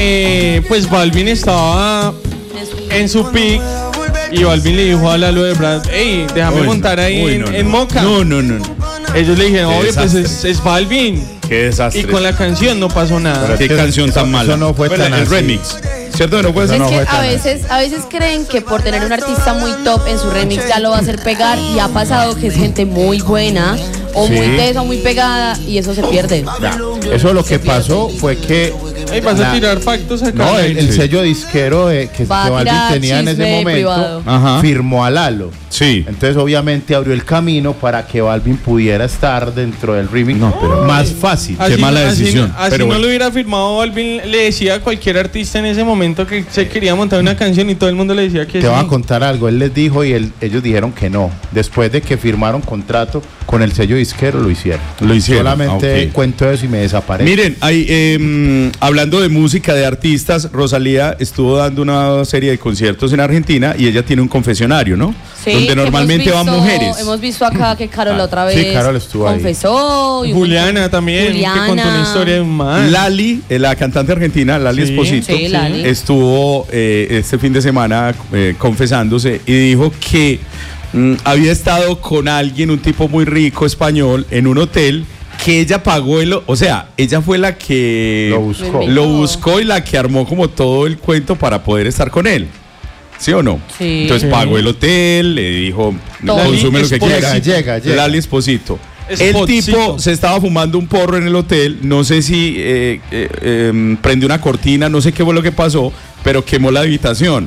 pues Balvin estaba en su pick y Balvin le dijo a Lalo de Brad, hey, déjame montar ahí en Moca. No. Ellos le dijeron, oye, pues es Balvin. Qué desastre. Y con la canción no pasó nada. Qué canción tan mala. Eso no fue tan el así. remix. ¿Cierto? No puede Es ser. que a veces creen que por tener un artista muy top en su remix ya lo va a hacer pegar, y ha pasado que es gente muy buena o muy tesa o muy pegada y eso se pierde. Ya, eso lo que pasó fue que Ey, vas a tirar factos acá. no, el sello disquero que Va a Balvin tirar tenía en ese chisme momento privado. Ajá. firmó a Lalo. Sí. Entonces obviamente abrió el camino para que Balvin pudiera estar dentro del remix más fácil. Qué mala decisión. Así Pero no bueno. lo hubiera firmado Balvin, le decía a cualquier artista en ese momento que se quería montar una canción y todo el mundo le decía que Te sí. voy a contar algo, él les dijo y ellos dijeron que no. Después de que firmaron contrato con el sello disquero lo hicieron. Solamente ok. cuento eso y me desaparece. Miren, hablando de música, de artistas, Rosalía estuvo dando una serie de conciertos en Argentina y ella tiene un confesionario, ¿no? Sí, donde que normalmente van mujeres. Hemos visto acá que Carol otra sí, vez Karol estuvo ahí. confesó. Y Juliana también, que contó una historia de un man. Lali, la cantante argentina, Lali Sí, Esposito, sí, Lali. estuvo este fin de semana confesándose y dijo que había estado con alguien, un tipo muy rico español, en un hotel, que ella pagó o sea, ella fue la que Lo buscó. buscó y la que armó como todo el cuento para poder estar con él. ¿Sí o no? Sí. Entonces pagó el hotel, le dijo, Todo. consume lo que Lali quiera. llega. Lali Esposito. El Esposito. tipo se estaba fumando un porro en el hotel, no sé si prendió una cortina, no sé qué fue lo que pasó, pero quemó la habitación.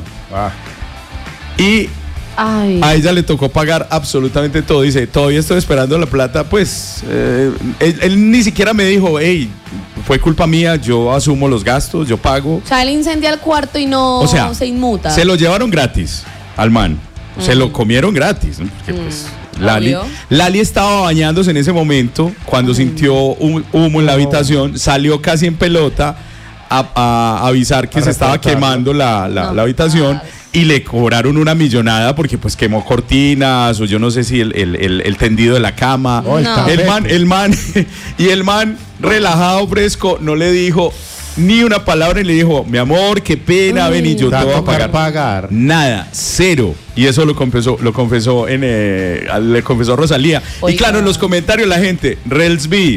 Y Ay. a ella le tocó pagar absolutamente todo. Dice, todavía estoy esperando la plata. Pues él ni siquiera me dijo, hey, fue culpa mía, yo asumo los gastos, yo pago. O sea, él incendia el cuarto y no O sea, se inmuta. se lo llevaron gratis al man. Se lo comieron gratis, ¿no? Porque, pues, Obvio. Lali estaba bañándose en ese momento cuando sintió un humo en la habitación, salió casi en pelota a avisar que se estaba quemando la habitación. Y le cobraron una millonada porque pues quemó cortinas o yo no sé si el tendido de la cama. Oh, el No. tapete. El man relajado, fresco, no le dijo ni una palabra y le dijo, mi amor, qué pena, ven y yo te voy a pagar. Nada, cero. Y eso lo confesó le confesó Rosalía. Oiga. Y claro, en los comentarios la gente, Relsby.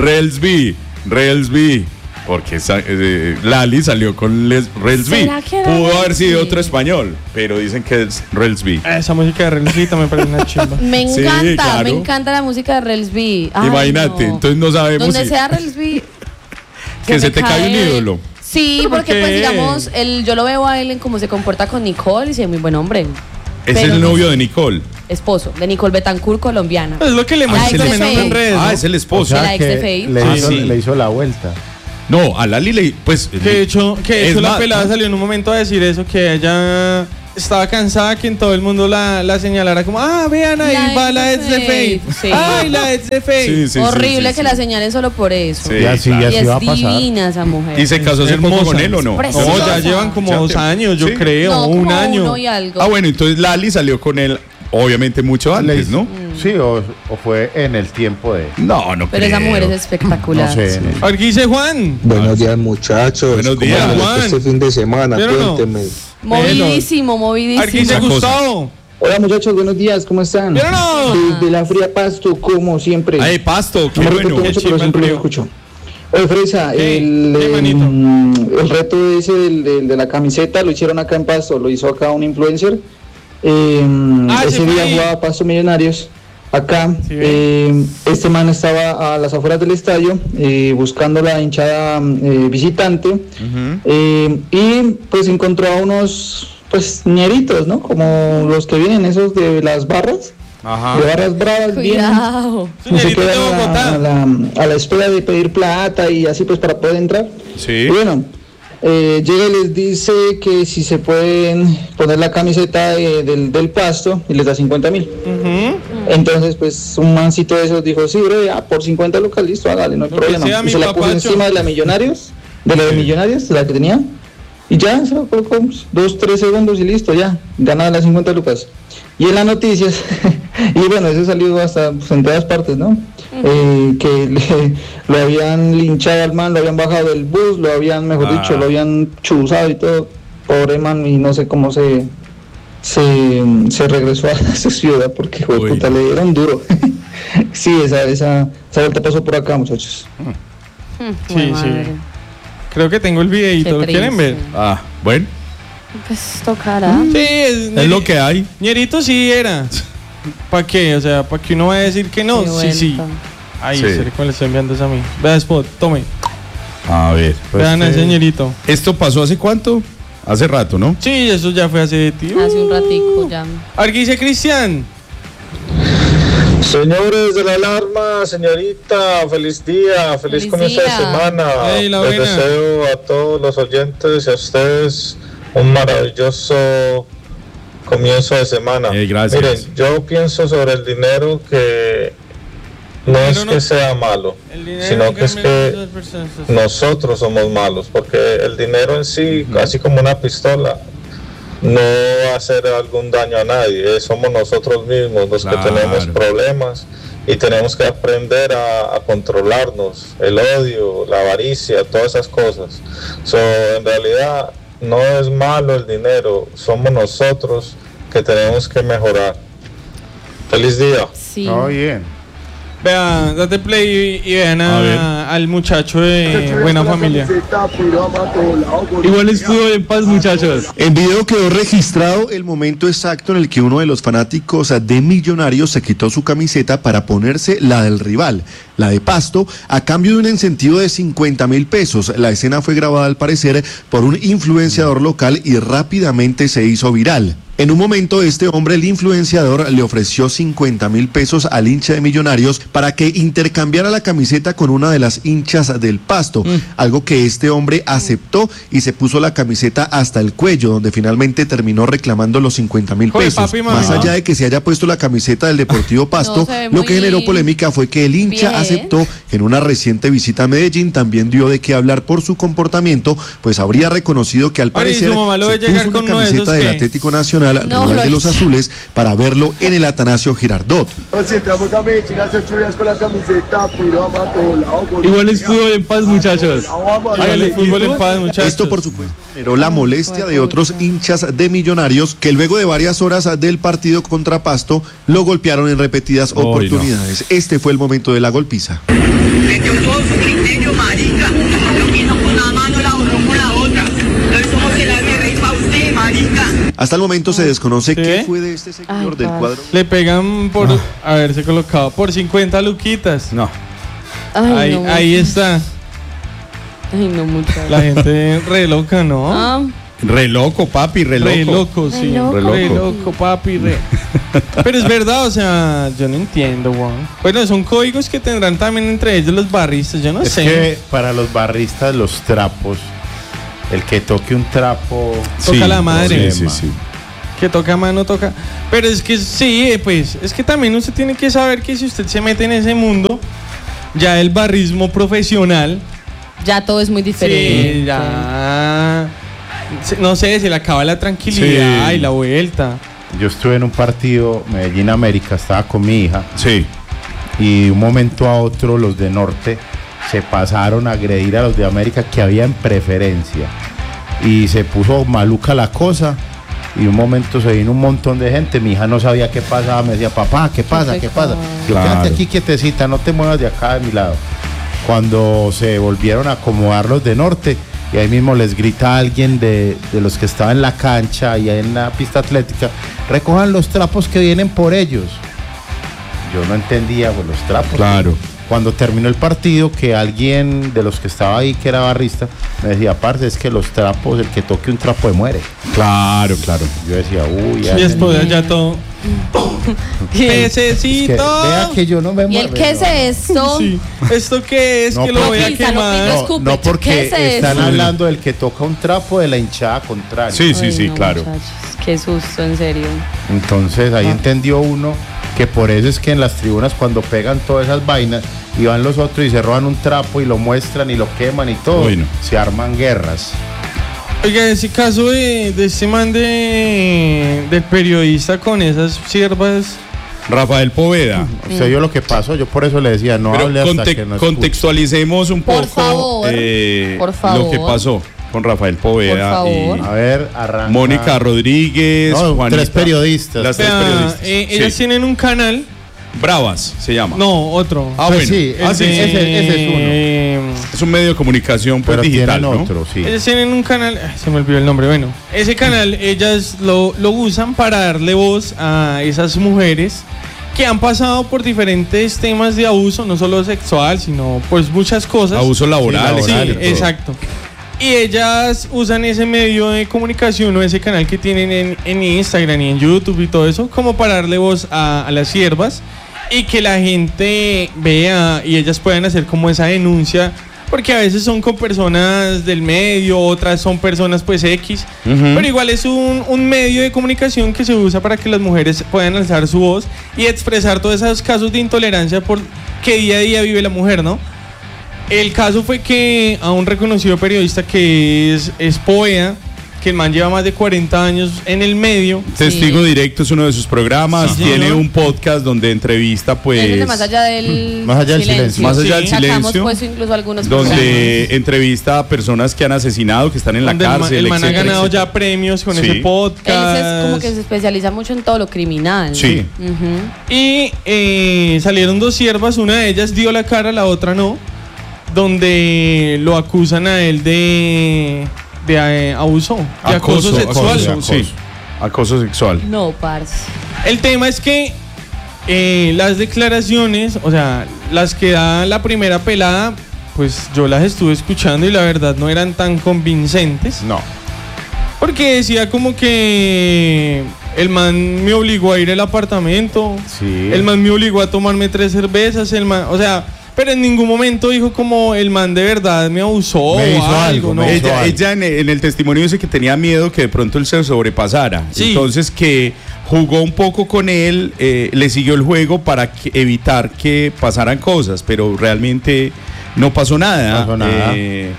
Porque Lali salió con Relsby. ¿Será que era Pudo haber sido Relsby? otro español, pero dicen que es Relsby. Esa música de Rencita me parece una chimba. Me Sí, encanta, claro. me encanta la música de Relsby. Ay, Imagínate, no. entonces no sabemos Donde si sea Relsby. que se me te cae un ídolo. Sí, ¿Pero por porque qué? pues digamos, yo lo veo a él en cómo se comporta con Nicole y sí, es muy buen hombre. Es Pero el no novio sé. de Nicole. Esposo de Nicole Betancourt, colombiana. Es lo que le muestra ex de también en Faye. redes, ¿no? Es el O esposo. la sea ex de que Faye. le hizo la vuelta. No, a Lali pues Que de hecho es la más, pelada salió en un momento a decir eso, que ella estaba cansada que en todo el mundo la señalara como, vean, ahí va la ex de Faye. Sí. Ay, la ex de Faye. Sí, Horrible sí, que sí. la señalen solo por eso. Sí, Y así claro. Y va a es pasar. divina esa mujer. ¿Y se casó hace poco con él o no? Preciosa. No, ya llevan como Ya 2 te- años, yo Sí. creo, No, un como año. uno y algo. Ah, bueno, entonces Lali salió con él, obviamente, mucho antes, ¿no? Sí, o fue en el tiempo de... No Pero esa creo. mujer es espectacular. No sé. A ver, ¿qué dice Juan? Buenos días, muchachos. Buenos ¿Cómo días, les fue Juan. este fin de semana? ¿Pero no? Cuénteme. Movidísimo, A ver, ¿qué dice movidísimo. Gustavo? Hola muchachos, buenos días, ¿cómo están? ¿Pero no? Desde la fría Pasto, como siempre. Ay, Pasto, qué no me bueno. repito mucho, pero chimba siempre el lo frío. escucho. Oye, Fresa, ¿Qué? el manito? reto ese de la camiseta lo hicieron acá en Pasto, lo hizo acá un influencer. ese Ese fue día ahí. jugaba Pasto Millonarios. Acá, Sí, este man estaba a las afueras del estadio buscando la hinchada visitante y pues encontró a unos pues ñeritos, ¿no? Como los que vienen esos de las barras, Ajá. de barras bravas, vienen Cuidado. y se Señorita de quedan Bogotá. a la espera de pedir plata y así pues para poder entrar. Sí. Y bueno, llega y les dice que si se pueden poner la camiseta del Pasto y les da 50.000. Entonces pues un mancito de esos dijo, sí, bro, ya por 50 lucas, listo, hágale, no hay Lo que problema. sea, Y mi se la puso papacho. encima de la Millonarios, de la de Millonarios, de la que tenía. Y ya se lo colocó 2-3 segundos y listo, ya, ganaba las 50 lucas. Y en las noticias, y bueno, eso salió hasta pues, en todas partes, ¿no? que lo habían linchado al man, lo habían bajado del bus, lo habían, mejor dicho, lo habían chuzado y todo. Pobre man, y no sé cómo se regresó a su ciudad porque puta, le dieron duro. Sí, esa vuelta pasó por acá, muchachos. Sí. Creo que tengo el videito, ¿lo quieren ver? Bueno. Pues tocará. Sí, es lo que hay. Ñerito sí era. ¿Para qué? O sea, ¿para que uno va a decir que no? Sí. Ahí, Sí. ¿cómo le estoy enviando eso a mí? Vea, Spot, tome. A ver. Vean ese Ñerito. ¿Esto pasó hace cuánto? Hace rato, ¿no? Sí, eso ya fue hace un ratico ya. A ver, ¿qué dice Cristian? Señores de la alarma, señorita, feliz día, feliz comienzo de semana. Hey, la Les buena. deseo a todos los oyentes y a ustedes un maravilloso comienzo de semana. Gracias. Miren, yo pienso sobre el dinero que no es que sea malo, sino que es que nosotros somos malos, porque el dinero en sí, así como una pistola, no va a hacer algún daño a nadie. Somos nosotros mismos los que tenemos problemas y tenemos que aprender a controlarnos, el odio, la avaricia, todas esas cosas. En realidad no es malo el dinero, somos nosotros que tenemos que mejorar. Feliz día. Sí. Bien. Vean, date play y vean al muchacho de Buena Familia. Igual estuvo en paz, muchachos. En video quedó registrado el momento exacto en el que uno de los fanáticos de Millonarios se quitó su camiseta para ponerse la del rival, la de Pasto, a cambio de un incentivo de 50.000 pesos. La escena fue grabada al parecer por un influenciador local y rápidamente se hizo viral. En un momento, este hombre, el influenciador, le ofreció 50.000 pesos al hincha de Millonarios para que intercambiara la camiseta con una de las hinchas del Pasto, algo que este hombre aceptó y se puso la camiseta hasta el cuello, donde finalmente terminó reclamando los 50.000 Joder, pesos. papi, mami, Más allá de que se haya puesto la camiseta del Deportivo Pasto, se ve lo que muy generó polémica fue que el hincha bien. aceptó que en una reciente visita a Medellín también dio de qué hablar por su comportamiento, pues habría reconocido que al Ay, parecer su mamá lo se ve llegar puso con una uno de camiseta esos del que- Atlético Nacional, No, rival lo de los hizo. azules, para verlo en el Atanasio Girardot. Igual estuvo en paz, muchachos. Hágale fútbol en paz, muchachos. Esto, por supuesto, generó la molestia de otros hinchas de Millonarios que luego de varias horas del partido contra Pasto lo golpearon en repetidas oportunidades. Este fue el momento de la golpiza. Metió todo su criterio, marica. Lo que hizo con una mano la borró con la otra. Entonces somos el ave rey pa' usted, marica. Hasta el momento se desconoce ¿Sí? qué fue de este seguidor del cuadro. Le pegan por haberse colocado por 50 luquitas. No. Ay, no, Ahí está. Ay, no, muchachos. La gente re loca, ¿no? Ah, Re loco, papi, re loco. Re loco, sí. loco. Re loco, papi, re. Pero es verdad, o sea, yo no entiendo, Juan. Bueno, son códigos que tendrán también entre ellos los barristas, yo no Es sé. que para los barristas los trapos, el que toque un trapo Toca la madre. Sí. Que toca mano, toca. Pero es que sí, pues, es que también usted tiene que saber que si usted se mete en ese mundo, ya el barrismo profesional, ya todo es muy diferente. sí, ya. No sé, se le acaba la tranquilidad Sí. y la vuelta. Yo estuve en un partido Medellín América, estaba con mi hija Sí. y de un momento a otro los de Norte se pasaron a agredir a los de América que habían preferencia y se puso maluca la cosa y un momento se vino un montón de gente, mi hija no sabía qué pasaba, me decía, papá, ¿qué pasa? ¿Qué pasa? Yo, Claro. quédate aquí quietecita, no te muevas de acá de mi lado. Cuando se volvieron a acomodar los de Norte, y ahí mismo les grita alguien de los que estaban en la cancha y en la pista atlética, recojan los trapos que vienen por ellos. Yo no entendía pues, los trapos. Claro. Cuando terminó el partido, que alguien de los que estaba ahí, que era barrista, me decía, parce, es que los trapos, el que toque un trapo se muere. Claro. Yo decía, uy, Y ya. después ya todo. Es que, Pececito. vea que yo no me ¿Y muero. el qué es esto? Sí. ¿Esto qué es? No, que lo voy a pizza, no quemar. pizza. No, Escupe, no, porque ¿qué es están eso? hablando del que toca un trapo de la hinchada contraria. Sí, Ay, no, claro. muchachos, qué susto, en serio. Entonces ahí entendió uno que por eso es que en las tribunas cuando pegan todas esas vainas y van los otros y se roban un trapo y lo muestran y lo queman y todo, Uy, no. se arman guerras. Oiga, ese caso de este man del periodista con esas siervas Rafael Poveda. Usted vio lo que pasó, yo por eso le decía, no Pero hable hasta que no escuche. contextualicemos un Por poco favor, por favor. lo que pasó con Rafael Poveda Por y favor. A ver, arranca. Mónica Rodríguez, No, Juanita. 3 periodistas. Las O sea, 3 periodistas. ellas Sí. tienen un canal. Bravas se llama. No, otro. Ah, Pues bueno. sí, ese es uno. Es un medio de comunicación pues, Pero digital, tienen ¿no? otro, sí. Ellas tienen un canal, se me olvidó el nombre, bueno, ese canal ellas lo usan para darle voz a esas mujeres que han pasado por diferentes temas de abuso, no solo sexual, sino pues muchas cosas. Abuso laboral. Sí, Sí, laboral y todo. exacto. Y ellas usan ese medio de comunicación o ese canal que tienen en Instagram y en YouTube y todo eso como para darle voz a las siervas y que la gente vea y ellas puedan hacer como esa denuncia, porque a veces son con personas del medio, otras son personas pues X, pero igual es un medio de comunicación que se usa para que las mujeres puedan alzar su voz y expresar todos esos casos de intolerancia por que día a día vive la mujer, ¿no? El caso fue que a un reconocido periodista que es Poveda, que el man lleva más de 40 años en el medio. Testigo Directo es uno de sus programas. Sí, tiene señor. un podcast donde entrevista, pues. Ese es de más allá del Más allá del silencio. Más allá del Sacamos silencio, pues incluso algunos donde entrevista a personas que han asesinado, que están en la Donde cárcel. el man ha etcétera, ganado etcétera. ya premios con Sí. ese Él podcast. es como que se especializa mucho en todo lo criminal. Sí. Ujú. Y salieron 2 siervas, una de ellas dio la cara, la otra no, donde lo acusan a él de abuso, de acoso sexual. Sí, acoso sexual. No, parce. El tema es que las declaraciones, o sea, las que da la primera pelada, pues yo las estuve escuchando y la verdad no eran tan convincentes. No. Porque decía como que el man me obligó a ir al apartamento, Sí. el man me obligó a tomarme 3 cervezas, el man, o sea, pero en ningún momento dijo como el man de verdad me abusó Me o hizo algo, ¿no? me hizo Ella en el testimonio dice que tenía miedo que de pronto él se sobrepasara. Sí. Entonces que jugó un poco con él, le siguió el juego para evitar que pasaran cosas, pero realmente no pasó nada. No pasó nada.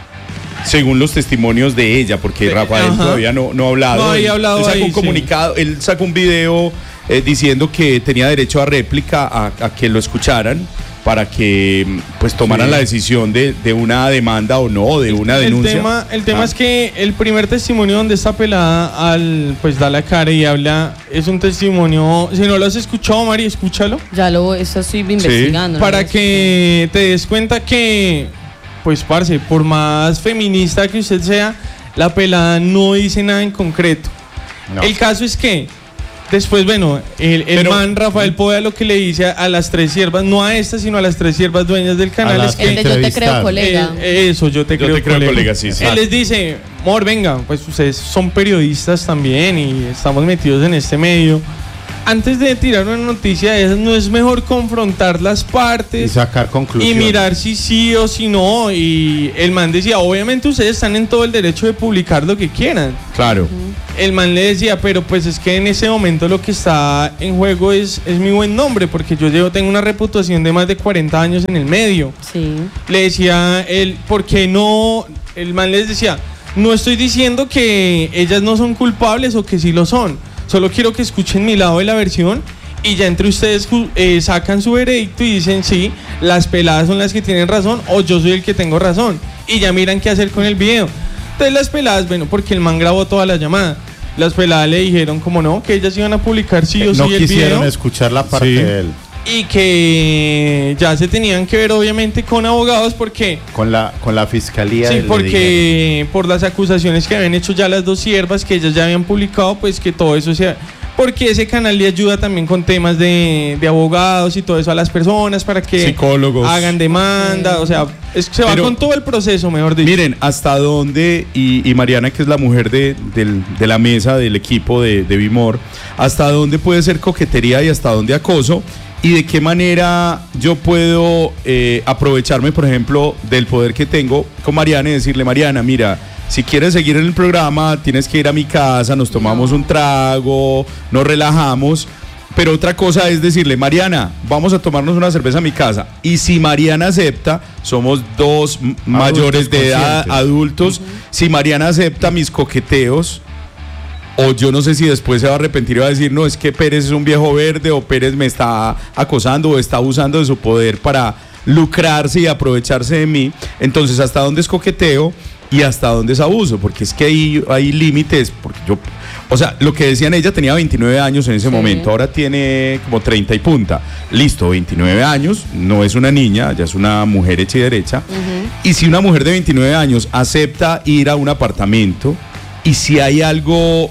Según los testimonios de ella, porque Rafael Ajá. todavía no ha hablado. No había hablado Él sacó ahí, un comunicado, él sacó un video diciendo que tenía derecho a réplica, a que lo escucharan, para que pues tomaran la decisión de una demanda o no, de una denuncia. El tema es que el primer testimonio donde esta pelada pues da la cara y habla es un testimonio, si no lo has escuchado, Mari, escúchalo. Eso estoy investigando. ¿no? Para que te des cuenta que, pues, parce, por más feminista que usted sea, la pelada no dice nada en concreto. No. El caso es que después, bueno, el man Rafael Poveda lo que le dice a las 3 siervas, no a estas, sino a las 3 siervas dueñas del canal, las es que El de Yo te creo, colega. eso, yo te creo, colega, sí, sí. Él les dice, amor, venga, pues ustedes son periodistas también y estamos metidos en este medio. Antes de tirar una noticia de esas, ¿no es mejor confrontar las partes Y sacar y conclusiones. mirar si sí o si no? Y el man decía, obviamente ustedes están en todo el derecho de publicar lo que quieran. Claro. El man le decía, pero pues es que en ese momento lo que está en juego es mi buen nombre, porque yo tengo una reputación de más de 40 años en el medio. Sí. Le decía él, ¿por qué no? El man les decía, no estoy diciendo que ellas no son culpables o que sí lo son, solo quiero que escuchen mi lado de la versión y ya entre ustedes sacan su veredicto y dicen, sí, las peladas son las que tienen razón o yo soy el que tengo razón, y ya miran qué hacer con el video. Entonces las peladas, bueno, porque el man grabó toda la llamada, las peladas le dijeron como no, que ellas iban a publicar sí o sí No el quisieron video escuchar la parte Sí. de él. y que ya se tenían que ver obviamente con abogados porque Con la fiscalía. sí, le porque por las acusaciones que habían hecho ya las 2 siervas que ellas ya habían publicado, pues que todo eso sea, porque ese canal le ayuda también con temas de abogados y todo eso a las personas para que Psicólogos. hagan demanda, o sea, se va Pero, con todo el proceso, mejor dicho. Miren, hasta dónde, y Mariana, que es la mujer de la mesa, del equipo de Vimor, hasta dónde puede ser coquetería y hasta dónde acoso, y de qué manera yo puedo aprovecharme, por ejemplo, del poder que tengo con Mariana y decirle, Mariana, mira, si quieres seguir en el programa, tienes que ir a mi casa, nos tomamos un trago, nos relajamos. Pero otra cosa es decirle, Mariana, vamos a tomarnos una cerveza a mi casa. Y si Mariana acepta, somos 2 mayores de edad, conscientes. adultos. Si Mariana acepta mis coqueteos, o yo no sé si después se va a arrepentir y va a decir, no, es que Pérez es un viejo verde, o Pérez me está acosando o está abusando de su poder para lucrarse y aprovecharse de mí. Entonces, ¿hasta dónde es coqueteo y hasta dónde es abuso? Porque es que hay límites, porque yo, o sea, lo que decían, ella tenía 29 años en ese momento, ahora tiene como 30 y punta. Listo, 29 años, no es una niña, ya es una mujer hecha y derecha. Y si una mujer de 29 años acepta ir a un apartamento, y si hay algo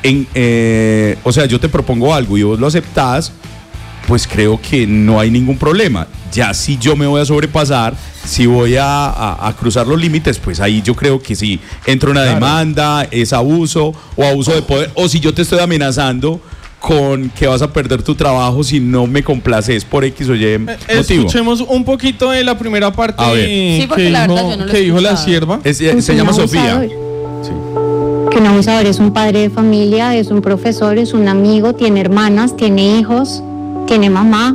o sea, yo te propongo algo y vos lo aceptás, pues creo que no hay ningún problema. Ya si yo me voy a sobrepasar, si voy a cruzar los límites, pues ahí yo creo que sí entra una demanda, es abuso o abuso de poder, o si yo te estoy amenazando con que vas a perder tu trabajo si no me complaces por X o Y motivo. Escuchemos un poquito de la primera parte Sí, porque la verdad yo no lo que dijo la sierva. Se llama Sofía. Que un abusador es un padre de familia, es un profesor, es un amigo, tiene hermanas, tiene hijos, tiene mamá,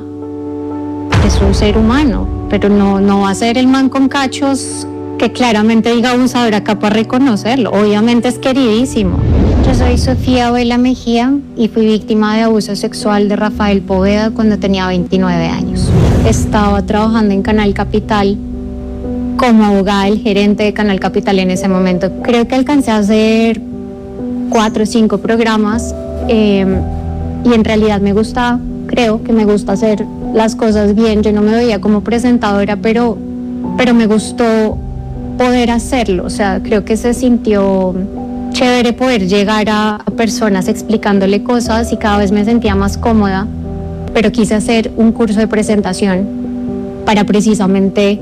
es un ser humano, pero no va a ser el man con cachos que claramente diga abusador acá para reconocerlo. Obviamente es queridísimo. Yo soy Sofía Abuela Mejía y fui víctima de abuso sexual de Rafael Poveda cuando tenía 29 años. Estaba trabajando en Canal Capital como abogada del gerente de Canal Capital en ese momento. Creo que alcancé a hacer 4 o 5 programas y en realidad me gusta, creo que me gusta hacer las cosas bien. Yo no me veía como presentadora, pero me gustó poder hacerlo. O sea, creo que se sintió chévere poder llegar a personas explicándole cosas y cada vez me sentía más cómoda, pero quise hacer un curso de presentación para precisamente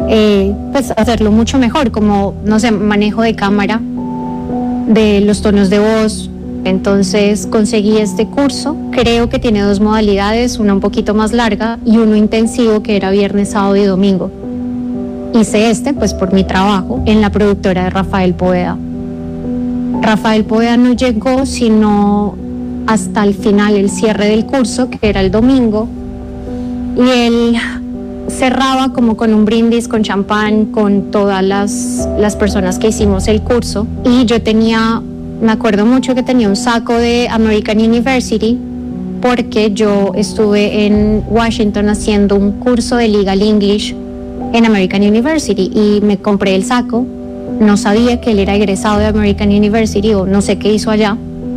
pues hacerlo mucho mejor, como, no sé, manejo de cámara, de los tonos de voz. Entonces conseguí este curso, creo que tiene 2 modalidades, una un poquito más larga y uno intensivo que era viernes, sábado y domingo. Hice pues por mi trabajo en la productora de Rafael Poveda. Rafael Poveda no llegó sino hasta el final, el cierre del curso, que era el domingo, y él cerraba como con un brindis, con champán, con todas las personas que hicimos el curso. Y yo me acuerdo mucho que tenía un saco de American University, porque yo estuve en Washington haciendo un curso de Legal English en American University y me compré el saco. No sabía que él era egresado de American University o no sé qué hizo allá.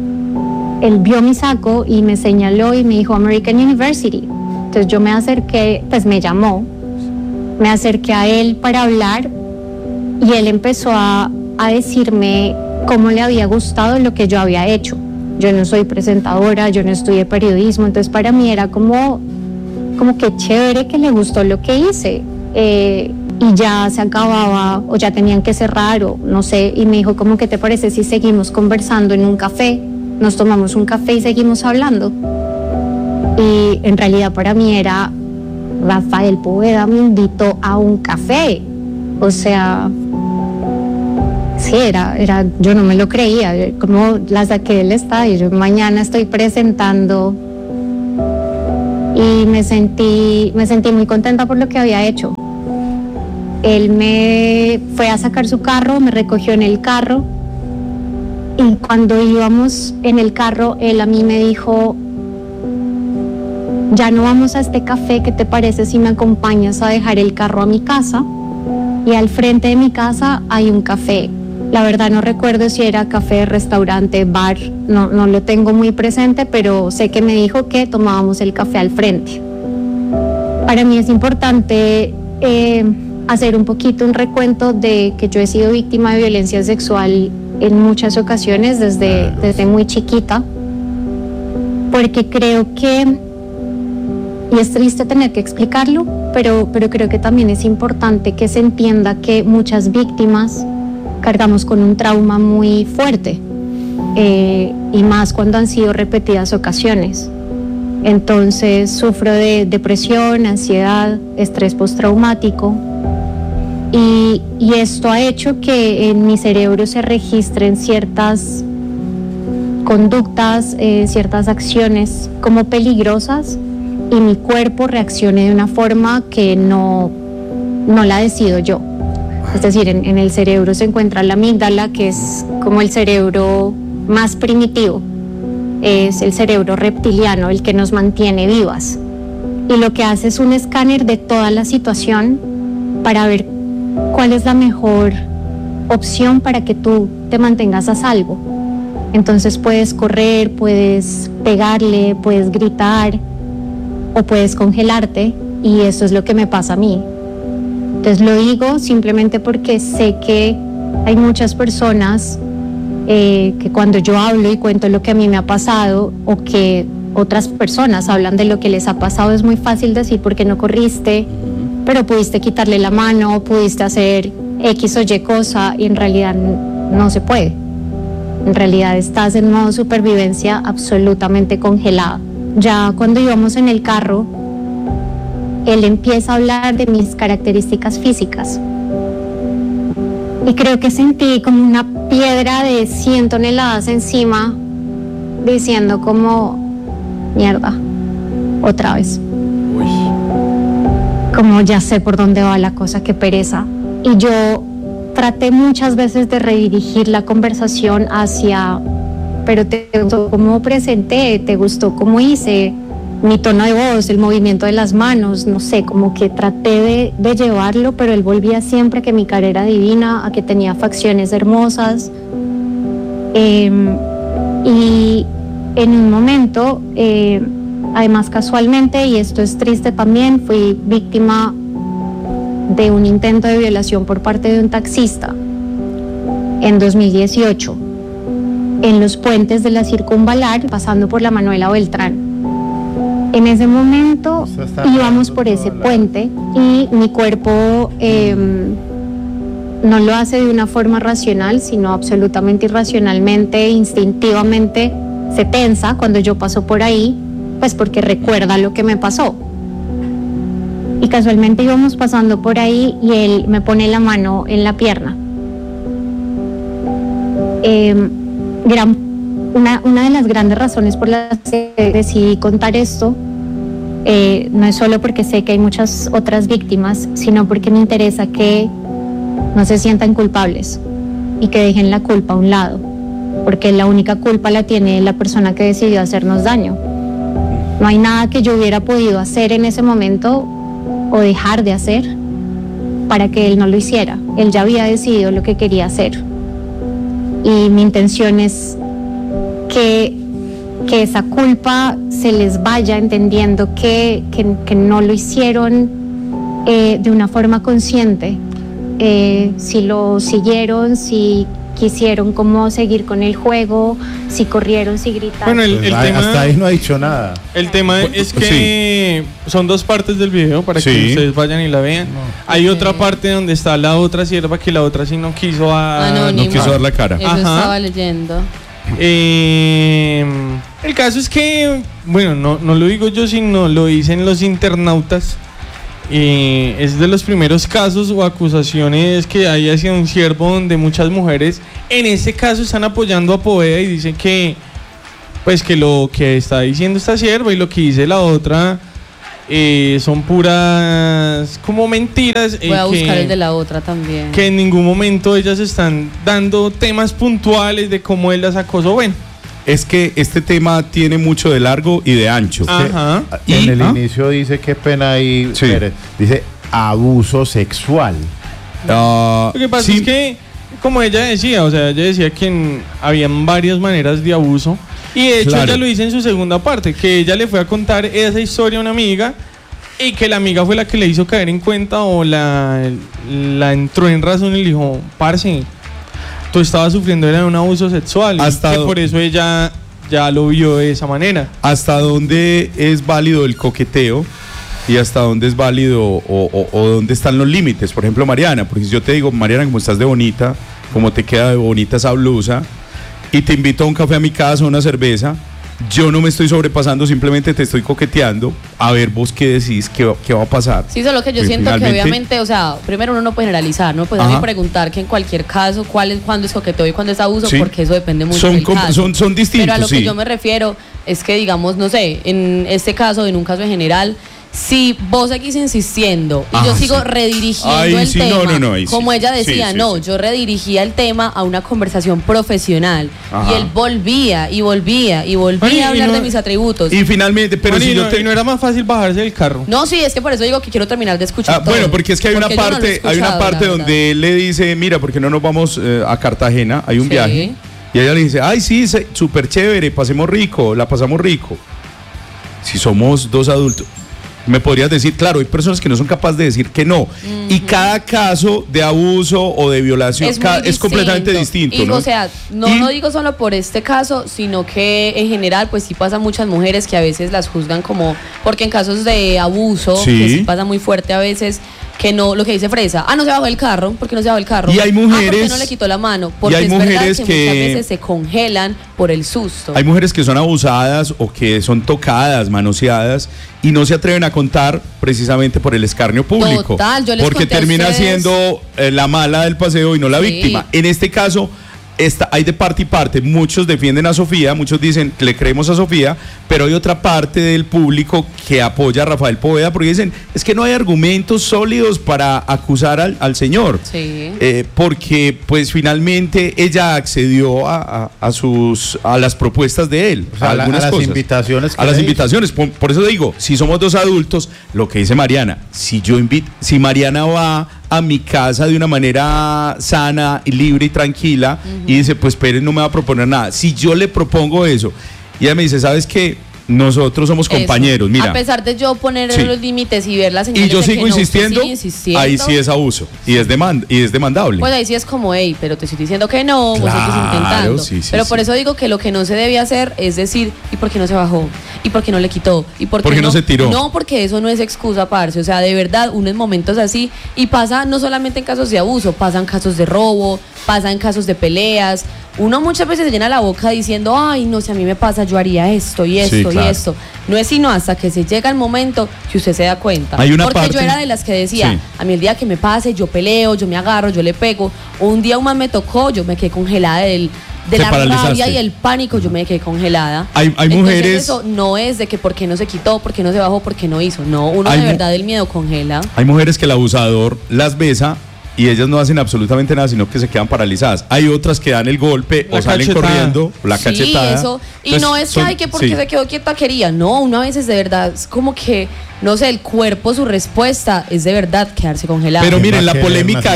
Él vio mi saco y me señaló y me dijo American University. Entonces yo me acerqué, pues me llamó, me acerqué a él para hablar y él empezó a decirme cómo le había gustado lo que yo había hecho. Yo no soy presentadora, yo no estudié periodismo, entonces para mí era como que chévere que le gustó lo que hice. Y ya se acababa o ya tenían que cerrar o no sé, y me dijo como, ¿qué te parece si seguimos conversando en un café? Nos tomamos un café y seguimos hablando. Y en realidad para mí era, Rafael Poveda me invitó a un café. O sea, sí, era yo no me lo creía, como la saqué del estadio. Yo mañana estoy presentando y me sentí muy contenta por lo que había hecho. Él me fue a sacar su carro, me recogió en el carro y cuando íbamos en el carro, él a mí me dijo, ya no vamos a este café, ¿qué te parece si me acompañas a dejar el carro a mi casa? Y al frente de mi casa hay un café. La verdad no recuerdo si era café, restaurante, bar, no lo tengo muy presente, pero sé que me dijo que tomábamos el café al frente. Para mí es importante hacer un poquito un recuento de que yo he sido víctima de violencia sexual en muchas ocasiones desde muy chiquita, porque creo que, y es triste tener que explicarlo, pero creo que también es importante que se entienda que muchas víctimas cargamos con un trauma muy fuerte, y más cuando han sido repetidas ocasiones. Entonces sufro de depresión, ansiedad, estrés postraumático, y esto ha hecho que en mi cerebro se registren ciertas conductas, ciertas acciones como peligrosas, y mi cuerpo reaccione de una forma que no la decido yo. Es decir, en el cerebro se encuentra la amígdala, que es como el cerebro más primitivo. Es el cerebro reptiliano el que nos mantiene vivas. Y lo que hace es un escáner de toda la situación para ver cuál es la mejor opción para que tú te mantengas a salvo. Entonces puedes correr, puedes pegarle, puedes gritar o puedes congelarte, y eso es lo que me pasa a mí. Entonces lo digo simplemente porque sé que hay muchas personas que cuando yo hablo y cuento lo que a mí me ha pasado, o que otras personas hablan de lo que les ha pasado, es muy fácil decir por qué no corriste, pero pudiste quitarle la mano, pudiste hacer X o Y cosa, y en realidad no se puede. En realidad estás en modo supervivencia absolutamente congelada. Ya cuando íbamos en el carro, él empieza a hablar de mis características físicas. Y creo que sentí como una piedra de 100 toneladas encima, diciendo como, mierda, otra vez. Uy. Como ya sé por dónde va la cosa, qué pereza. Y yo traté muchas veces de redirigir la conversación hacia, pero ¿te gustó cómo presenté? ¿Te gustó cómo hice? Mi tono de voz, el movimiento de las manos, no sé, como que traté de llevarlo, pero él volvía siempre a que mi cara era divina, a que tenía facciones hermosas. Y en un momento, además casualmente, y esto es triste también, fui víctima de un intento de violación por parte de un taxista en 2018, en los puentes de la Circunvalar, pasando por la Manuela Beltrán. En ese momento íbamos por ese puente y mi cuerpo no lo hace de una forma racional, sino absolutamente irracionalmente, instintivamente se tensa cuando yo paso por ahí, pues porque recuerda lo que me pasó. Y casualmente íbamos pasando por ahí y él me pone la mano en la pierna. Una de las grandes razones por las que decidí contar esto no es solo porque sé que hay muchas otras víctimas, sino porque me interesa que no se sientan culpables y que dejen la culpa a un lado, porque la única culpa la tiene la persona que decidió hacernos daño. No hay nada que yo hubiera podido hacer en ese momento o dejar de hacer para que él no lo hiciera. Él ya había decidido lo que quería hacer, y mi intención es que esa culpa se les vaya, entendiendo que no lo hicieron de una forma consciente. Si lo siguieron, si quisieron como seguir con el juego, si corrieron, si gritaron. Bueno, el tema, hasta ahí no ha dicho nada. El tema es que son dos partes del video para que ustedes vayan y la vean. Hay otra parte donde está la otra sierva, que la otra sí no quiso no quiso dar la cara. Eso estaba leyendo. El caso es que, bueno, no lo digo yo, sino lo dicen los internautas. Es de los primeros casos o acusaciones que hay hacia un siervo, donde muchas mujeres en este caso están apoyando a Poveda y dicen que, pues, que lo que está diciendo esta sierva y lo que dice la otra son puras como mentiras. Voy a buscar el de la otra también. Que en ningún momento ellas están dando temas puntuales de cómo él las acosó. Bueno, es que este tema tiene mucho de largo y de ancho. Ajá. En el inicio dice, qué pena ahí, Sí. dice abuso sexual. lo que pasa es que, como ella decía, o sea, ella decía que habían varias maneras de abuso. Y de hecho ella lo dice en su segunda parte, que ella le fue a contar esa historia a una amiga, y que la amiga fue la que le hizo caer en cuenta, o la entró en razón y le dijo, parce, tú estabas sufriendo de un abuso sexual, y que por eso ella ya lo vio de esa manera. ¿Hasta dónde es válido el coqueteo? ¿Y hasta dónde es válido o dónde están los límites? Por ejemplo, Mariana, porque si yo te digo, Mariana, como estás de bonita, como te queda de bonita esa blusa, y te invito a un café a mi casa, a una cerveza, yo no me estoy sobrepasando, simplemente te estoy coqueteando, a ver vos qué decís, qué va a pasar. Sí, solo que yo siento que obviamente, o sea, primero uno no puede generalizar, no puede preguntar que en cualquier caso cuándo es coqueteo y cuándo es abuso, porque eso depende mucho del caso. Son distintos. Pero a lo que yo me refiero es que, digamos, no sé, en este caso, en un caso en general, si vos seguís insistiendo y yo sigo redirigiendo el tema, como ella decía, yo redirigía el tema a una conversación profesional. Y él volvía a hablar de mis atributos. Y finalmente, pero si no era más fácil bajarse del carro. No, sí, es que por eso digo que quiero terminar de escuchar todo. Bueno, porque es que hay una parte donde él le dice, mira, ¿por qué no nos vamos a Cartagena? Hay un viaje. Y ella le dice, ay, sí, súper chévere, pasemos rico, la pasamos rico. Si somos dos adultos, me podrías decir, claro, hay personas que no son capaces de decir que no. Y cada caso de abuso o de violación es completamente distinto. Y, ¿no? O sea, no digo solo por este caso, sino que en general, pues sí pasan muchas mujeres que a veces las juzgan como, porque en casos de abuso, que sí pasa muy fuerte a veces, que no, lo que dice Fresa, no se bajó el carro, ¿por qué no se bajó el carro? Y hay mujeres, ¿por qué no le quitó la mano? Porque hay mujeres que muchas veces se congelan por el susto. Hay mujeres que son abusadas o que son tocadas, manoseadas y no se atreven a contar precisamente por el escarnio público. Total, yo les porque termina siendo la mala del paseo y no la víctima. En este caso hay de parte y parte. Muchos defienden a Sofía, muchos dicen que le creemos a Sofía, pero hay otra parte del público que apoya a Rafael Poveda porque dicen, es que no hay argumentos sólidos para acusar al señor. Porque pues finalmente ella accedió a las propuestas de él, o sea, a las invitaciones. A las invitaciones. Por eso digo, si somos dos adultos, lo que dice Mariana, si Mariana va a mi casa de una manera sana, libre y tranquila, y dice, pues Pérez no me va a proponer nada. Si yo le propongo eso, y ella me dice, ¿sabes qué? Nosotros somos compañeros, mira. A pesar de yo poner los límites y ver las señales y yo sigo insistiendo, ahí sí es abuso y es demandable. Pues ahí sí es como, pero te estoy diciendo que no, vos estás intentando. Pero por eso digo que lo que no se debe hacer es decir, ¿y por qué no se bajó? ¿Y por qué no le quitó? ¿Y por qué no se tiró? No, porque eso no es excusa, parce. O sea, de verdad, uno en momentos así, y pasa no solamente en casos de abuso, pasan casos de robo, pasan casos de peleas. Uno muchas veces se llena la boca diciendo, ay, no, si a mí me pasa, yo haría esto y esto y esto. No es sino hasta que se llega el momento que usted se da cuenta. Porque yo era de las que decía, a mí el día que me pase, yo peleo, yo me agarro, yo le pego. O un día un man me tocó, yo me quedé congelada de la rabia y el pánico, yo me quedé congelada. Hay mujeres. Eso no es de que por qué no se quitó, por qué no se bajó, por qué no hizo. No, uno de verdad el miedo congela. Hay mujeres que el abusador las besa y ellas no hacen absolutamente nada, sino que se quedan paralizadas. Hay otras que dan el golpe o salen corriendo, la cachetada. Eso. Y entonces, no es que hay que porque se quedó quieta quería. No, uno a veces de verdad es como que, no sé, el cuerpo, su respuesta es de verdad quedarse congelado. Pero miren, la polémica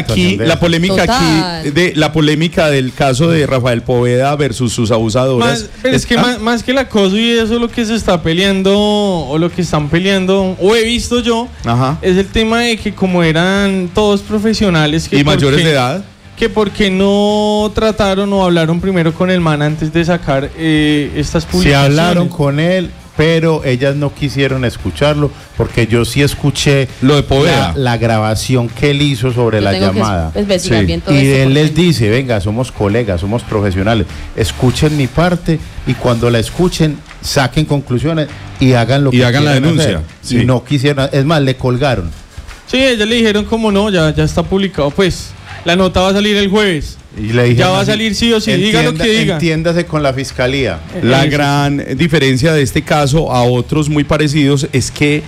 del caso de Rafael Poveda versus sus abusadoras. Más que el acoso y eso, lo que se está peleando o lo que están peleando o he visto yo, es el tema de que como eran todos profesionales y mayores de edad, que porque no trataron o hablaron primero con el man antes de sacar estas publicaciones. Sí hablaron con él, pero ellas no quisieron escucharlo, porque yo sí escuché lo de Poveda, la grabación que él hizo sobre la llamada. Bien todo y él les dice, venga, somos colegas, somos profesionales, escuchen mi parte y cuando la escuchen saquen conclusiones y hagan lo que hagan la denuncia. Y no quisieron, es más, le colgaron. Sí, ellas le dijeron como no, ya está publicado, pues la nota va a salir el jueves. Y le dijeron, ya va a salir sí o sí, diga lo que diga. Entiéndase con la fiscalía. La gran diferencia de este caso a otros muy parecidos es que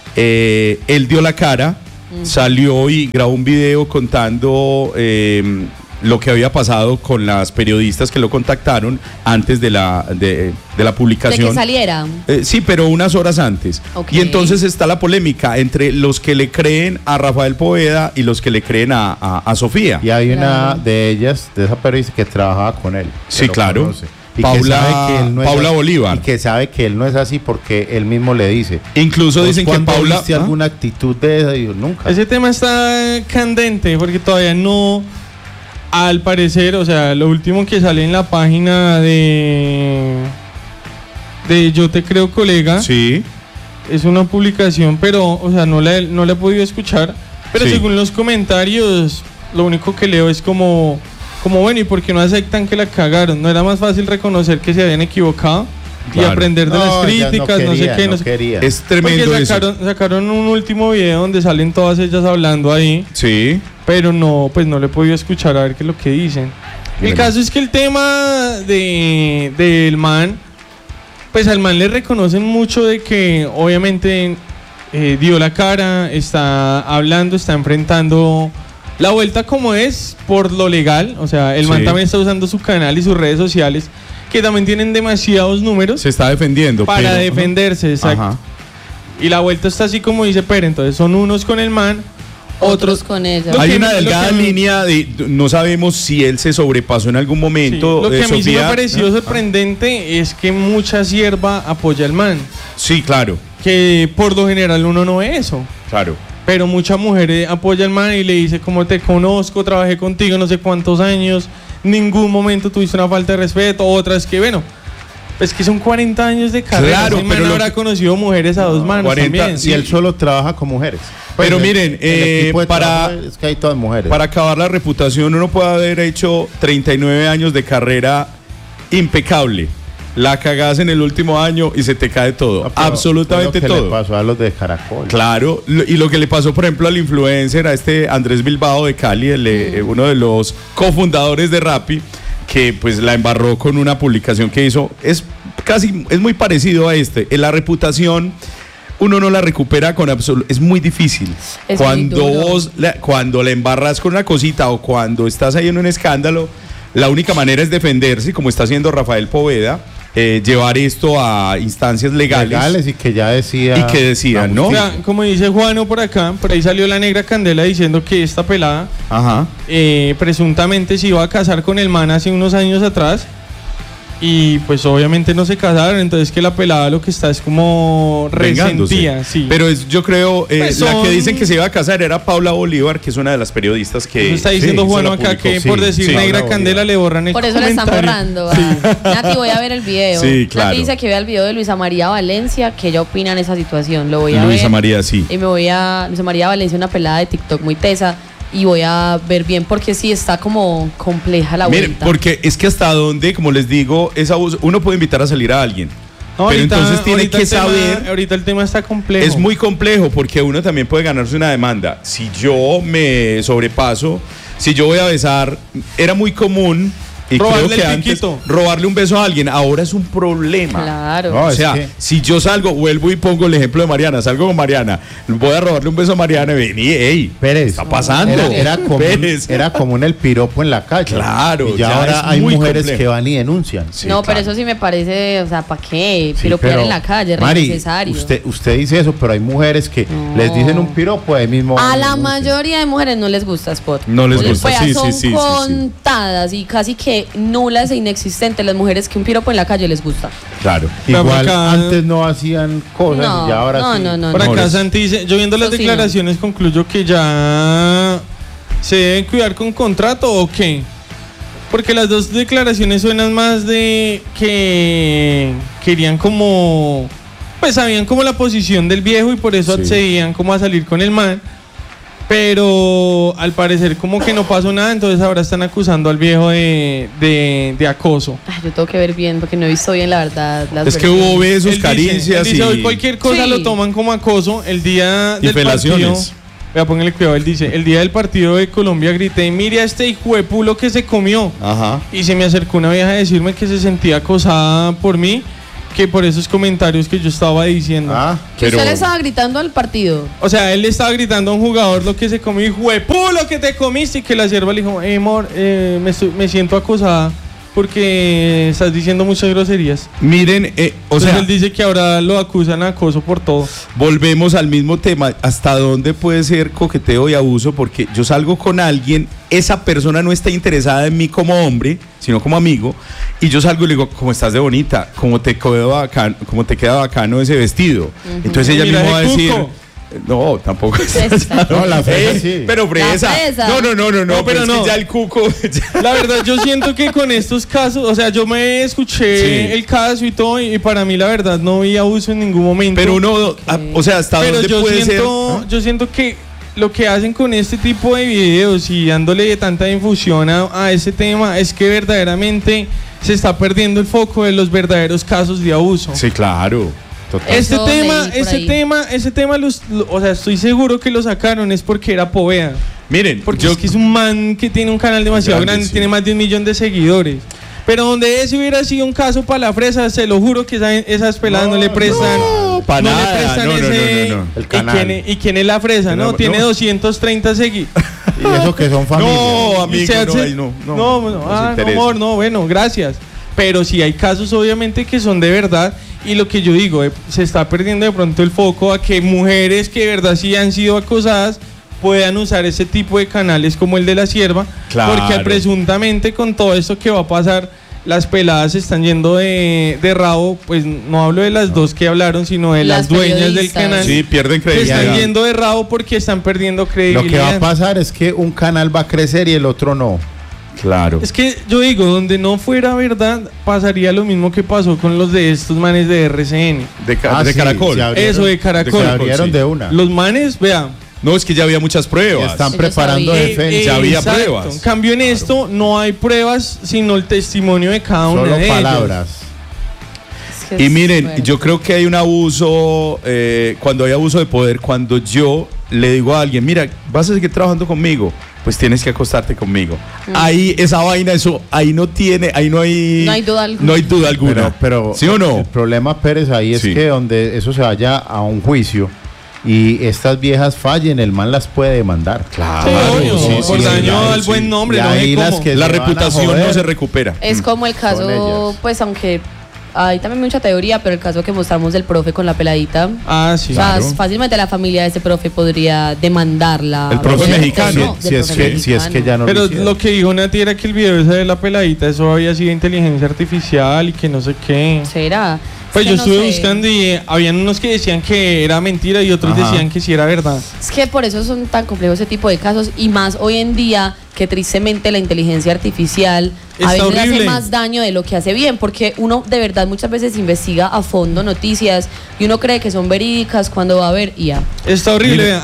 él dio la cara, salió y grabó un video contando lo que había pasado con las periodistas que lo contactaron antes de la publicación. ¿De que saliera? Sí, pero unas horas antes. Y entonces está la polémica entre los que le creen a Rafael Poveda y los que le creen a Sofía. Y hay una de ellas, de esa periodista, que trabajaba con él. Sí, claro. Paula Bolívar. Y que sabe que él no es así porque él mismo le dice. Incluso dicen que Paula... ¿Viste alguna actitud de esa? Digo, nunca. Ese tema está candente porque todavía no... Al parecer, o sea, lo último que sale en la página de Yo Te Creo Colega, es una publicación, pero, o sea, no la he podido escuchar, pero según los comentarios, lo único que leo es como bueno, ¿y por qué no aceptan que la cagaron? ¿No era más fácil reconocer que se habían equivocado? Claro. Y aprender de las críticas, no sé qué. Es tremendo. Porque sacaron un último video donde salen todas ellas hablando ahí. Sí. Pero no, pues no le he podido escuchar a ver qué es lo que dicen. El caso es que el tema del man, pues al man le reconocen mucho de que obviamente dio la cara, está hablando, está enfrentando la vuelta como es por lo legal. O sea, el man también está usando su canal y sus redes sociales, que también tienen demasiados números. Se está defendiendo. Para defenderse, exacto. Ajá. Y la vuelta está así como dice Pere, entonces son unos con el man, otros con ella. Hay una delgada línea de no sabemos si él se sobrepasó en algún momento. Sí, lo que a mí sí me pareció sorprendente es que mucha sierva apoya al man. Sí, claro. Que por lo general uno no ve eso. Claro. Pero mucha mujer apoya al man y le dice como te conozco, trabajé contigo no sé cuántos años, ningún momento tuviste una falta de respeto. Otras que bueno, es que son 40 años de carrera. Claro, pero habrá conocido mujeres a dos manos 40, también. Si él solo trabaja con mujeres. Pues pero miren, es que hay todas mujeres. Para acabar la reputación uno puede haber hecho 39 años de carrera impecable. La cagás en el último año y se te cae todo. Absolutamente todo. Lo que le pasó a los de Caracol. Claro, y lo que le pasó, por ejemplo, al influencer, a este Andrés Bilbao de Cali, uno de los cofundadores de Rappi, que pues la embarró con una publicación que hizo. Es muy parecido a en la reputación uno no la recupera con es muy difícil. Cuando la embarras con una cosita o cuando estás ahí en un escándalo, la única manera es defenderse, como está haciendo Rafael Poveda, llevar esto a instancias legales y que ya decía. Y que decían, ¿no? O sea, como dice Juano por acá, por ahí salió la negra Candela diciendo que esta pelada presuntamente se iba a casar con el man hace unos años atrás. Y pues obviamente no se casaron, entonces que la pelada lo que está es como resentida, sí. Pero yo creo, la que dicen que se iba a casar era Paula Bolívar, que es una de las periodistas que... Eso está diciendo Juan acá que por decir negra Candela le borran el comentario. Por eso le están borrando. Nati, voy a ver el video. Sí, claro. Nati dice que vea el video de Luisa María Valencia, que ella opina en esa situación. Lo voy a ver. Luisa María, sí. Y Luisa María Valencia, una pelada de TikTok muy tesa. Y voy a ver bien porque sí está como compleja la vuelta. Miren, porque es que hasta donde, como les digo, es abuso. Uno puede invitar a salir a alguien. No, pero entonces tiene que saber. Ahorita el tema está complejo. Es muy complejo porque uno también puede ganarse una demanda. Si yo me sobrepaso, si yo voy a besar, era muy común. Y robarle creo que antes robarle un beso a alguien ahora es un problema. Claro. No, o sea, si yo salgo, vuelvo y pongo el ejemplo de Mariana, salgo con Mariana, voy a robarle un beso a Mariana y vení, ey, Pérez, está pasando. Era común el piropo en la calle. Claro. Y ya ahora hay mujeres que van y denuncian. Sí, no, pero eso sí me parece, o sea, ¿para qué? Piropear en la calle, Mari, necesario. Usted dice eso, pero hay mujeres que les dicen un piropo ahí mismo. A la mayoría de mujeres no les gusta Spot. No les gusta, pues, son contadas y casi que nulas e inexistentes las mujeres que un piropo en la calle les gusta. Claro. Igual antes no hacían cosas y ahora sí. Por acá Santi dice, yo viendo las declaraciones concluyo que ya se deben cuidar con contrato o qué. Porque las dos declaraciones suenan más de que querían como, pues sabían como la posición del viejo y por eso accedían como a salir con el man. Pero al parecer como que no pasó nada, entonces ahora están acusando al viejo de acoso. Yo tengo que ver bien porque no he visto bien la verdad. Es que hubo besos, caricias y hoy cualquier cosa lo toman como acoso. El día del partido, vea, póngale cuidado, él dice, el día del partido de Colombia grité, mire a este hijo de pulo que se comió. Y se me acercó una vieja a decirme que se sentía acosada por mí, que por esos comentarios que yo estaba diciendo. Que usted le estaba gritando al partido. O sea, él le estaba gritando a un jugador lo que se comió, hijo de pulo que te comiste, y que la sierva le dijo, amor, me siento acosada porque estás diciendo muchas groserías. Miren, Entonces él dice que ahora lo acusan de acoso por todo. Volvemos al mismo tema. ¿Hasta dónde puede ser coqueteo y abuso? Porque yo salgo con alguien, esa persona no está interesada en mí como hombre, sino como amigo, y yo salgo y le digo, ¿cómo estás de bonita? ¿Cómo te queda bacano ese vestido? Entonces ella misma va a decir... No, tampoco. No, la fresa sí. Pero fresa. No, pero no. Ya el cuco. La verdad, yo siento que con estos casos, o sea, yo me escuché el caso y todo, y para mí la verdad no vi abuso en ningún momento. Pero uno, o sea, hasta dónde puede ser. Yo siento que lo que hacen con este tipo de videos y dándole tanta difusión a ese tema es que verdaderamente se está perdiendo el foco de los verdaderos casos de abuso. Sí, claro. Ese tema, o sea, estoy seguro que lo sacaron es porque era Poveda. Miren, porque es que es un man que tiene un canal demasiado grande, tiene más de 1 millón de seguidores. Pero donde ese hubiera sido un caso para la fresa, se lo juro que esas peladas no le prestan. Para no nada. le prestan ese. El canal. ¿Y quién es la fresa? No, tiene 230 seguidores. Y eso que son familias. No, amigo, amor, no, bueno, gracias. Pero sí hay casos obviamente que son de verdad, y lo que yo digo, se está perdiendo de pronto el foco a que mujeres que de verdad sí han sido acosadas puedan usar ese tipo de canales como el de La Sierva, porque presuntamente con todo esto que va a pasar, las peladas se están yendo de rabo, pues no hablo de las dos que hablaron, sino de las dueñas del canal. Sí, pierden credibilidad. Se están yendo de rabo porque están perdiendo credibilidad. Lo que va a pasar es que un canal va a crecer y el otro no. Claro. Es que yo digo, donde no fuera verdad, pasaría lo mismo que pasó con los de estos manes de RCN. De Caracol. Eso, de Caracol. Se abrieron de una. Los manes, vean. No, es que ya había muchas pruebas. Están preparando defensa. Ya había pruebas. En cambio, en esto no hay pruebas, sino el testimonio de cada uno de ellos. Solo palabras. Y miren, yo creo que hay un abuso, cuando hay abuso de poder, cuando yo le digo a alguien, mira, vas a seguir trabajando conmigo, pues tienes que acostarte conmigo. Ahí esa vaina, ahí no hay duda alguna. No hay duda alguna. Pero ¿sí o no? El problema, Pérez, ahí es que donde eso se vaya a un juicio y estas viejas fallen, el man las puede demandar. Claro, por daño al buen nombre. No ahí la reputación no se recupera. Es como el caso, pues aunque hay también mucha teoría, pero el caso que mostramos del profe con la peladita. Ah, sí. O sea, fácilmente la familia de ese profe podría demandarla. El profe mexicano. Si es que ya no. Pero lo que dijo Nati era que el video ese de la peladita, eso había sido inteligencia artificial y que no sé qué. ¿Será? Pues yo estuve buscando y habían unos que decían que era mentira y otros decían que sí era verdad. Es que por eso son tan complejos ese tipo de casos, y más hoy en día que tristemente la inteligencia artificial a veces hace más daño de lo que hace bien, porque uno de verdad muchas veces investiga a fondo noticias y uno cree que son verídicas cuando va a ver IA. Está horrible.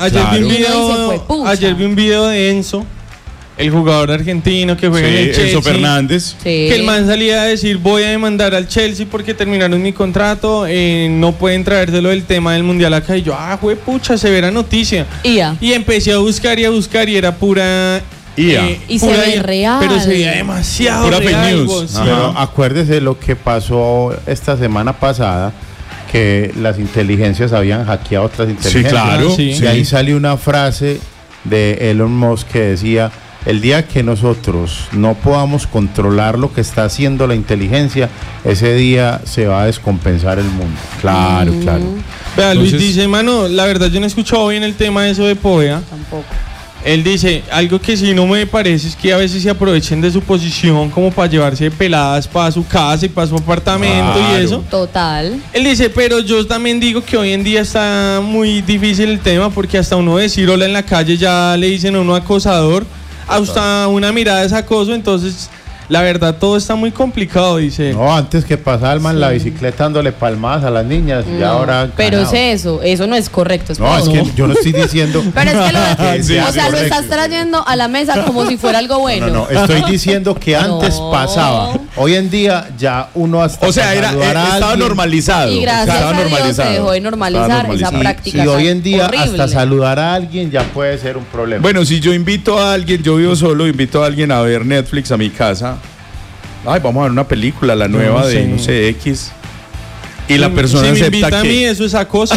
Ayer vi un video de Enzo, el jugador argentino que juega en el Chelsea. Enzo Fernández. Sí. Que el man salía a decir, voy a demandar al Chelsea porque terminaron mi contrato, no pueden traérselo del tema del mundial acá. Y yo, juepucha, severa noticia. IA. Y empecé a buscar y era pura IA. Y se ve real. Pero se veía demasiado pura real. Fake news. Pero acuérdese lo que pasó esta semana pasada, que las inteligencias habían hackeado otras inteligencias. Sí, claro. Y ahí salió una frase de Elon Musk que decía: el día que nosotros no podamos controlar lo que está haciendo la inteligencia, ese día se va a descompensar el mundo. Claro. Vea, Luis dice, mano, la verdad yo no he escuchado bien el tema de eso de Povea. Tampoco. Él dice, algo que sí no me parece es que a veces se aprovechen de su posición como para llevarse peladas para su casa y para su apartamento y eso. Total. Él dice, pero yo también digo que hoy en día está muy difícil el tema, porque hasta uno decir hola en la calle ya le dicen a uno acosador. Hasta una mirada es acoso, entonces la verdad todo está muy complicado, dice. No, antes que pasaba el man la bicicleta dándole palmadas a las niñas y ahora. Pero es eso no es correcto. No, es que yo no estoy diciendo. Pero es que lo estás trayendo a la mesa como si fuera algo bueno. No, estoy diciendo que antes pasaba. Hoy en día ya uno hasta. O sea, estaba normalizado. Y gracias a Dios se dejó de normalizar esa práctica. Y hoy en día horrible. hasta saludar a alguien ya puede ser un problema. Bueno, si yo invito a alguien, yo vivo solo, invito a alguien a ver Netflix a mi casa. Vamos a ver una película, la nueva de, no sé, X. Y la persona si me acepta invita a mí, eso es acoso.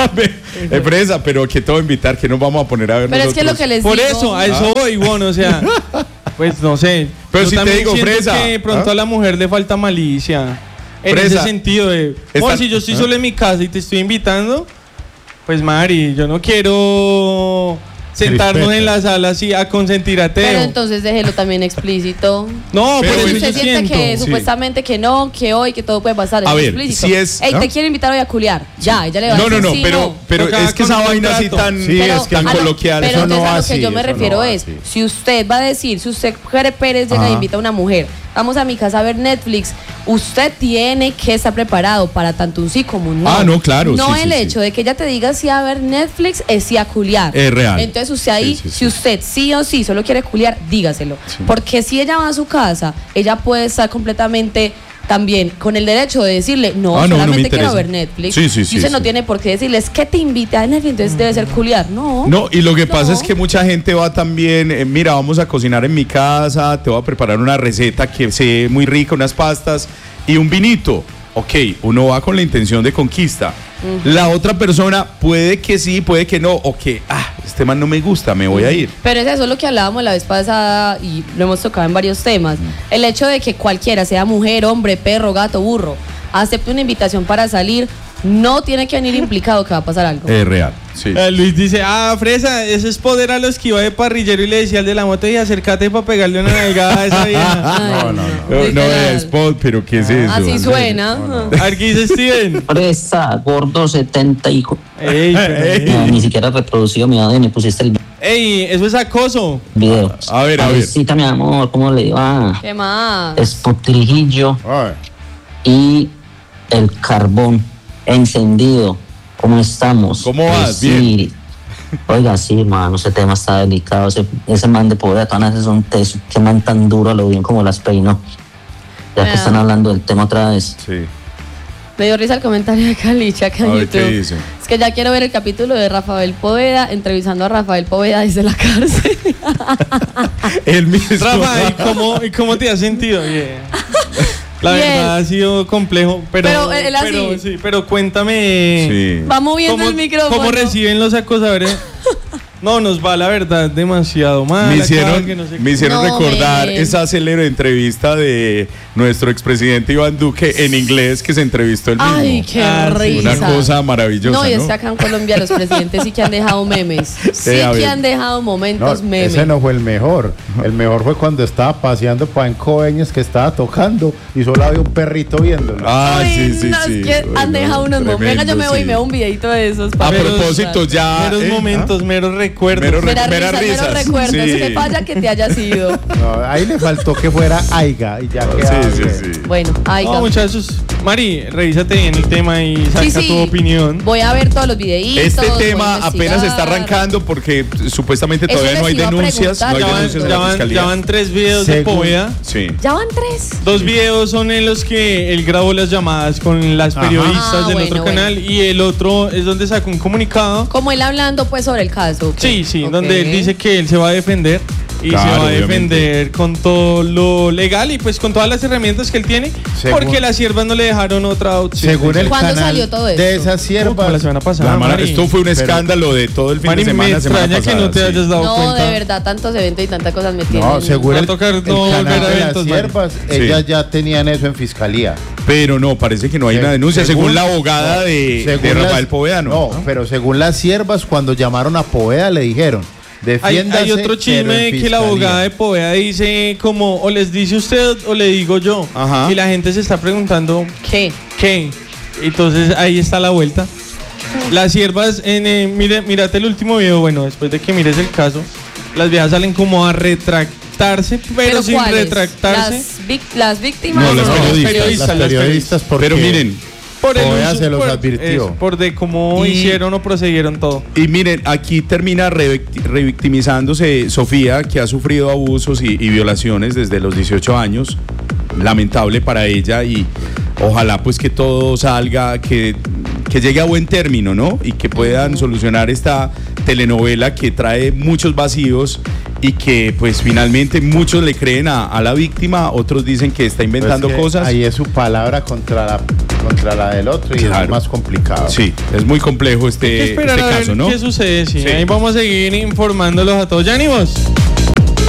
Fresa, pero que te voy a invitar, que nos vamos a poner a ver pero nosotros. es que lo que les Por digo, eso, a eso voy, bueno, o sea, pues no sé. Pero yo si te digo, siento Fresa, que de pronto a la mujer le falta malicia. En Fresa, ese sentido de, si yo estoy solo en mi casa y te estoy invitando, pues Mari, yo no quiero sentarnos en la sala así a consentir a Teo. pero entonces déjelo también explícito. No, pero por eso usted yo siente siento. que supuestamente que no, que hoy, que todo puede pasar. A ver, explícito. si es. Ey, te quiero invitar hoy a culiar. Ya, ella le va a decir sí, pero Toca es que con esa un vaina así contrato. tan, Sí, es que tan coloquial. Pero eso no entonces va a lo que así, yo me eso refiero no va es, así. si usted va a decir, si usted, Jere Pérez, llega e invita a una mujer, vamos a mi casa a ver Netflix, usted tiene que estar preparado para tanto un sí como un no. Ah, no, claro. No sí, el sí, hecho de que ella te diga sí a ver Netflix es sí a culiar. Es real. Entonces usted ahí, si usted sí o sí solo quiere culiar, dígaselo. Sí. Porque si ella va a su casa, ella puede estar completamente también con el derecho de decirle, no, no solamente quiero ver Netflix. Sí, y usted no tiene por qué decirles que te invita a Netflix, entonces debe ser culiar. No, y lo que pasa es que mucha gente va también, mira, vamos a cocinar en mi casa, te voy a preparar una receta que sea muy rica, unas pastas y un vinito. Ok, uno va con la intención de conquista. La otra persona puede que sí, puede que no, o que, este man no me gusta, me voy a ir. Pero es eso lo que hablábamos la vez pasada y lo hemos tocado en varios temas. El hecho de que cualquiera, sea mujer, hombre, perro, gato, burro, acepte una invitación para salir, no tiene que venir implicado que va a pasar algo. Es real, sí. Luis dice, Fresa, ese es poder a los que iba de parrillero y le decía al de la moto, y acércate para pegarle una nalgada a esa vieja. No es spot, pero ¿qué es eso? Así suena. A ver, ¿qué dice Steven? Fresa, gordo 70 hijo. Ni siquiera reproducido mi ADN, pusiste el ey, eso es acoso. video. A ver. Cita, mi amor, ¿cómo le va? ¿Qué más? Espotrijillo y el carbón encendido. ¿Cómo estamos? ¿Cómo vas? Sí. Bien. Oiga, sí, mano, ese tema está delicado. Ese man de poder, todas es un teso. Qué man tan duro, a lo bien como las peinó. Ya que están hablando del tema otra vez. Sí. Me dio risa el comentario de Calicha acá en YouTube. ¿Qué dice? Es que ya quiero ver el capítulo de Rafael Poveda entrevistando a Rafael Poveda desde la cárcel. El mismo. Rafa, ¿y cómo te has sentido? La verdad ha sido complejo, pero él así. pero cuéntame. Sí. Va moviendo el micrófono. ¿Cómo reciben los acosadores? No, nos va la verdad demasiado mal. Me hicieron recordar esa célebre entrevista de nuestro expresidente Iván Duque en inglés que se entrevistó él mismo. Ay, qué risa. Una cosa maravillosa. No, y es que acá en Colombia los presidentes sí que han dejado memes. Sí que han dejado momentos memes. Ese no fue el mejor. El mejor fue cuando estaba paseando para en Coveñas, que estaba tocando y solo había un perrito viéndolo. Sí. Es que han dejado unos momentos. Venga, yo me voy y me hago un videito de esos. A propósito, ya. Meros momentos, meros recuerdos. Meros recuerdos. Sí. Que falla que te hayas ido. No, ahí le faltó que fuera Aiga y ya quedaba bien. Bueno, Aiga. No, muchachos. Mari, revísate bien el tema y saca tu opinión. Voy a ver todos los videitos. Este tema apenas está arrancando porque supuestamente todavía no hay denuncias. No hay denuncias de la fiscalía. Ya van 3 videos de Poveda. Sí. ¿Ya van 3? 2 videos son en los que él grabó las llamadas con las periodistas del otro canal y el otro es donde sacó un comunicado. Como él hablando pues sobre el caso. Sí, donde él dice que él se va a defender y se va a defender con todo lo legal y pues con todas las herramientas que él tiene, porque las siervas no le dejaron otra opción. Según el ¿Cuándo canal salió todo esto? de esas siervas, la semana pasada. Esto fue un escándalo de todo el fin de semana. Me extraña que no te hayas dado cuenta. No, de verdad, tantos eventos y tantas cosas me tienen. No, según el canal de las siervas, ellas ya tenían eso en fiscalía. Pero no, parece que no hay una denuncia, según la abogada de Rafael Poveda. No, pero según las siervas, cuando llamaron a Poveda le dijeron, defiéndase. Hay otro chisme que la abogada de Poveda dice como, o les dice usted o le digo yo. Ajá. Y la gente se está preguntando ¿qué? Entonces ahí está la vuelta. Las siervas, mírate el último video, bueno, después de que mires el caso, las viejas salen como a retractarse, pero sin retractarse. Las víctimas. No, las periodistas. Pero miren, por el uso, se los advirtió. Por de cómo hicieron o procedieron todo. Y miren, aquí termina revictimizándose Sofía, que ha sufrido abusos y violaciones desde los 18 años. Lamentable para ella y ojalá pues que todo salga, que llegue a buen término, ¿no? Y que puedan solucionar esta telenovela que trae muchos vacíos y que pues finalmente muchos le creen a la víctima, otros dicen que está inventando cosas. Ahí es su palabra contra la del otro y es más complicado. Sí, es muy complejo este caso, ¿no? ¿Qué sucede? Sí. Ahí vamos a seguir informándolos a todos. ¡Ya ánimos!